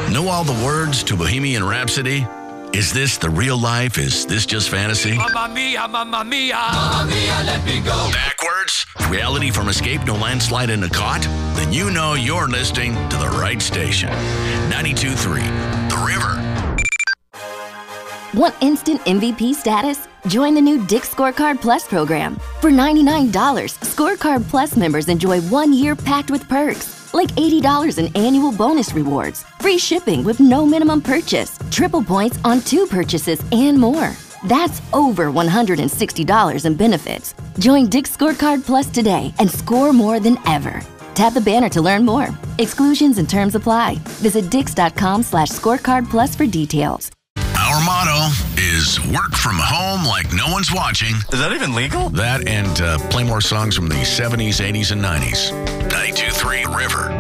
Know all the words to Bohemian Rhapsody? Is this the real life? Is this just fantasy? Mamma mia, mamma mia. Mamma mia, let me go. Backwards? Reality from Escape No Landslide in a Cot? Then you know you're listening to the right station. 92.3, The River. Want instant MVP status? Join the new Dick's Scorecard Plus program. For $99, Scorecard Plus members enjoy 1 year packed with perks, like $80 in annual bonus rewards, free shipping with no minimum purchase, triple points on 2 purchases, and more. That's over $160 in benefits. Join Dick's Scorecard Plus today and score more than ever. Tap the banner to learn more. Exclusions and terms apply. Visit dix.com/scorecard plus for details. Our motto is work from home like no one's watching. Is that even legal? That and play more songs from the 70s, 80s, and 90s. 92.3 River.